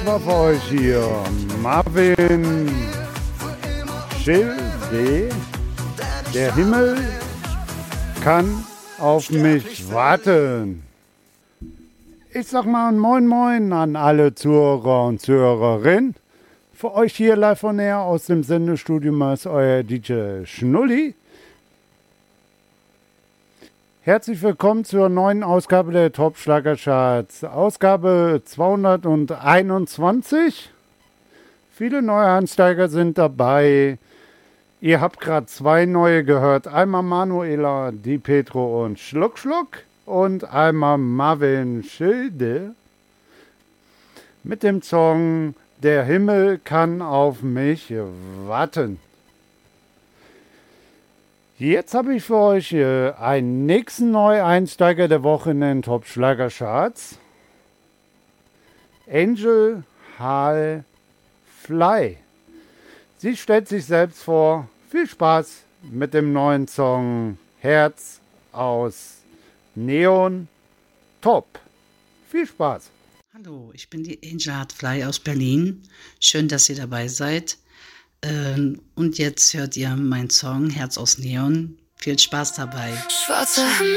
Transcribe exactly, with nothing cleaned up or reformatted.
war für euch hier Marvin Schilde. Der Himmel kann auf mich warten. Ich sag mal Moin Moin an alle Zuhörer und Zuhörerinnen. Für euch hier live von air aus dem Sendestudio ist euer D J Schnulli. Herzlich willkommen zur neuen Ausgabe der Top-Schlagercharts. Ausgabe zweihunderteinundzwanzig. Viele neue Einsteiger sind dabei. Ihr habt gerade zwei neue gehört. Einmal Manuela Di Petro und Schluck Schluck und einmal Marvin Schilde mit dem Song Der Himmel kann auf mich warten. Jetzt habe ich für euch äh, einen nächsten Neueinsteiger der Woche in den Top-Schlagercharts. Angel Hall Fly. Sie stellt sich selbst vor. Viel Spaß mit dem neuen Song Herz aus Neon Top. Viel Spaß. Hallo, ich bin die Angel Hall Fly aus Berlin. Schön, dass ihr dabei seid. Ähm, und jetzt hört ihr meinen Song Herz aus Neon. Viel Spaß dabei. Schwarzer Himmel